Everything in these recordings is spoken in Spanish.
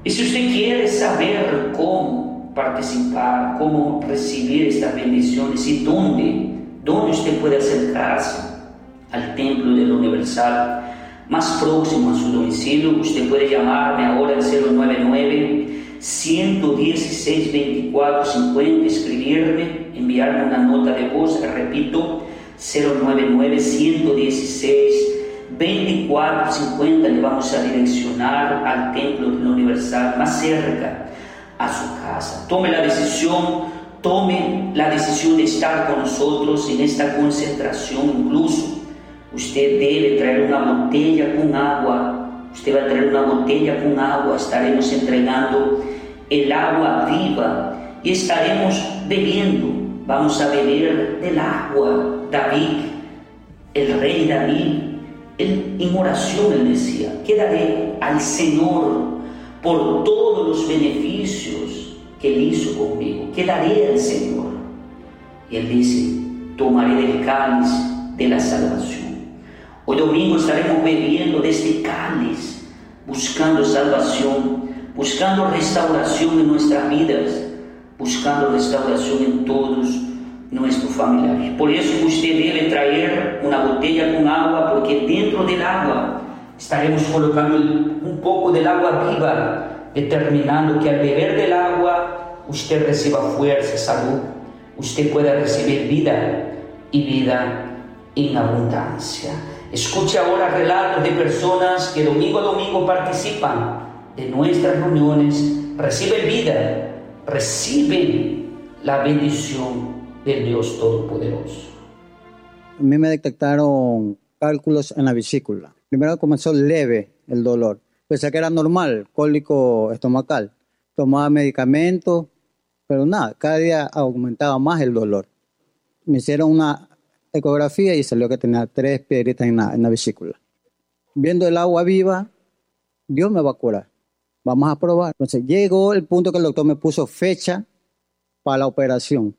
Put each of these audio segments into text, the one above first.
Y si usted quiere saber cómo participar, cómo recibir estas bendiciones y dónde usted puede acercarse al Templo del Universal más próximo a su domicilio, usted puede llamarme ahora al 099-116-2450, escribirme, enviarme una nota de voz, repito, 099-116-2450, le vamos a direccionar al Templo del Universal más cerca a su casa. Tome la decisión de estar con nosotros en esta concentración. Incluso usted debe traer una botella con agua. Usted va a traer una botella con agua. Estaremos entregando el agua viva y estaremos bebiendo. Vamos a beber del agua. David, el rey David, en oración él decía: quedaré al Señor por todos los beneficios que él hizo conmigo. Quedaré al Señor. Y él dice: tomaré del cáliz de la salvación. Hoy domingo estaremos bebiendo de este cáliz, buscando salvación, buscando restauración en nuestras vidas, buscando restauración en todos nuestros familiares. Por eso usted debe traer una botella con agua, porque dentro del agua estaremos colocando un poco del agua viva, determinando que al beber del agua usted reciba fuerza, salud, usted pueda recibir vida y vida en abundancia. Escuche ahora relatos de personas que domingo a domingo participan de nuestras reuniones, reciben vida, reciben la bendición del Dios Todopoderoso. A mí me detectaron cálculos en la vesícula. Primero comenzó leve el dolor. Pensé que era normal, cólico estomacal. Tomaba medicamentos, pero nada, cada día aumentaba más el dolor. Me hicieron una ecografía y salió que tenía 3 piedritas en la vesícula. Viendo el agua viva, Dios me va a curar. Vamos a probar. Entonces llegó el punto que el doctor me puso fecha para la operación.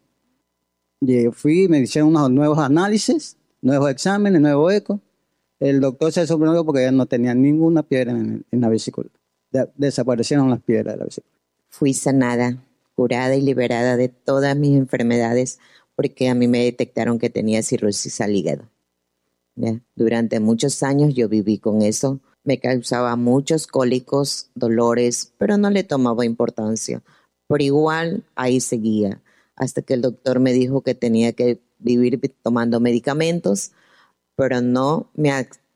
Y fui, me hicieron unos nuevos análisis, nuevos exámenes, nuevo eco. El doctor se sorprendió porque ya no tenía ninguna piedra en la vesícula. Desaparecieron las piedras de la vesícula. Fui sanada, curada y liberada de todas mis enfermedades, porque a mí me detectaron que tenía cirrosis al hígado. ¿Ya? Durante muchos años yo viví con eso. Me causaba muchos cólicos, dolores, pero no le tomaba importancia. Pero igual ahí seguía, hasta que el doctor me dijo que tenía que vivir tomando medicamentos, pero no me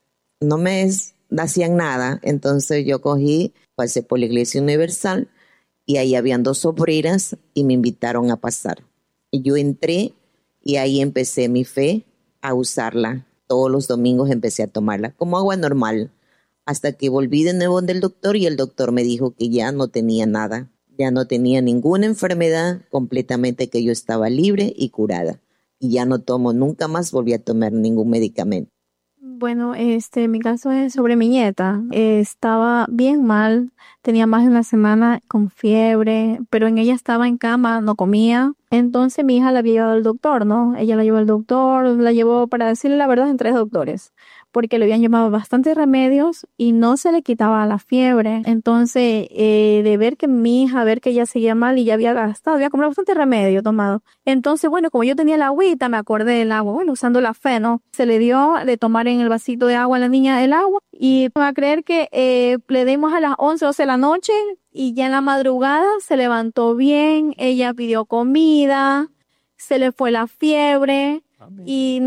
hacían nada. Entonces yo pasé por la Iglesia Universal y ahí habían 2 obreras y me invitaron a pasar. Y yo entré y ahí empecé mi fe a usarla. Todos los domingos empecé a tomarla como agua normal, hasta que volví de nuevo del doctor y el doctor me dijo que ya no tenía nada, ya no tenía ninguna enfermedad, completamente, que yo estaba libre y curada. Y ya no tomo, nunca más volví a tomar ningún medicamento. Bueno, mi caso es sobre mi nieta. Estaba bien mal, tenía más de una semana con fiebre, pero ella estaba en cama, no comía. Entonces mi hija la había llevado al doctor, ¿no? Ella la llevó al doctor, la llevó, para decirle la verdad, en 3 doctores, porque le habían llevado bastantes remedios y no se le quitaba la fiebre. Entonces, de ver que mi hija, ver que ella seguía mal y ya había comprado bastante remedio tomado. Entonces, bueno, como yo tenía la agüita, me acordé del agua, bueno, usando la fe, ¿no? Se le dio de tomar en el vasito de agua a la niña el agua y va a creer que le dimos a las 11, 12 de la noche y ya en la madrugada se levantó bien, ella pidió comida, se le fue la fiebre. Amén. Y